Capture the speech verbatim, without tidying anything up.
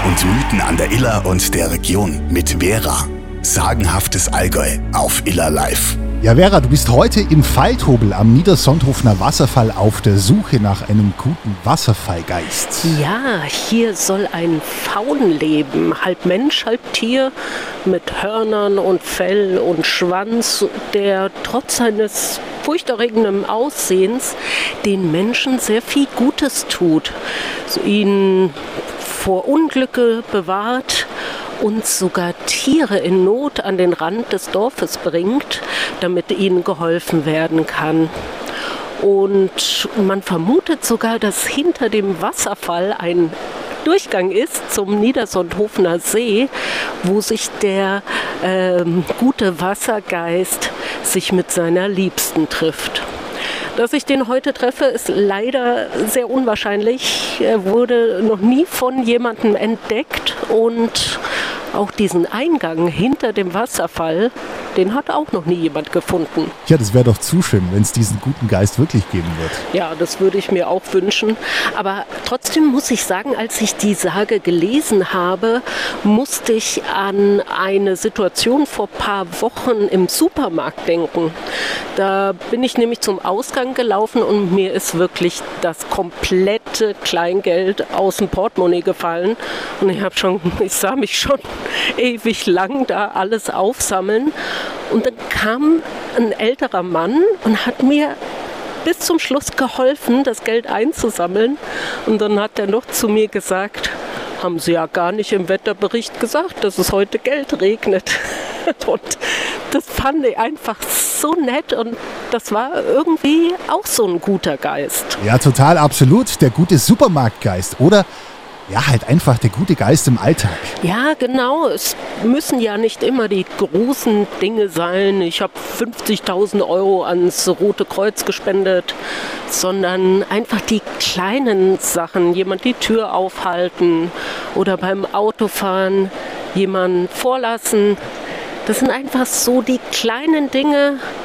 und Mythen an der Iller und der Region mit Vera. Sagenhaftes Allgäu auf Iller Live. Ja, Vera, du bist heute im Feldhobel am Niedersonthofener Wasserfall auf der Suche nach einem guten Wasserfallgeist. Ja, hier soll ein Faun leben, halb Mensch, halb Tier, mit Hörnern und Fell und Schwanz, der trotz seines furchterregenden Aussehens den Menschen sehr viel Gutes tut, so ihn vor Unglücke bewahrt und sogar Tiere in Not an den Rand des Dorfes bringt, damit ihnen geholfen werden kann. Und man vermutet sogar, dass hinter dem Wasserfall ein Durchgang ist zum Niedersonthofener See, wo sich der ähm, gute Wassergeist sich mit seiner Liebsten trifft. Dass ich den heute treffe, ist leider sehr unwahrscheinlich. Er wurde noch nie von jemandem entdeckt und auch diesen Eingang hinter dem Wasserfall, den hat auch noch nie jemand gefunden. Ja, das wäre doch zu schön, wenn es diesen guten Geist wirklich geben wird. Ja, das würde ich mir auch wünschen. Aber trotzdem muss ich sagen, als ich die Sage gelesen habe, musste ich an eine Situation vor ein paar Wochen im Supermarkt denken. Da bin ich nämlich zum Ausgang gelaufen und mir ist wirklich das komplette Kleingeld aus dem Portemonnaie gefallen. Und ich habe schon, ich sah mich schon ewig lang da alles aufsammeln. Und dann kam ein älterer Mann und hat mir bis zum Schluss geholfen, das Geld einzusammeln. Und dann hat er noch zu mir gesagt, haben Sie ja gar nicht im Wetterbericht gesagt, dass es heute Geld regnet. Und das fand ich einfach so nett und das war irgendwie auch so ein guter Geist. Ja, total, absolut. Der gute Supermarktgeist, oder? Ja, halt einfach der gute Geist im Alltag. Ja, genau. Es müssen ja nicht immer die großen Dinge sein. Ich habe fünfzigtausend Euro ans Rote Kreuz gespendet, sondern einfach die kleinen Sachen. Jemand die Tür aufhalten oder beim Autofahren jemanden vorlassen. Das sind einfach so die kleinen Dinge,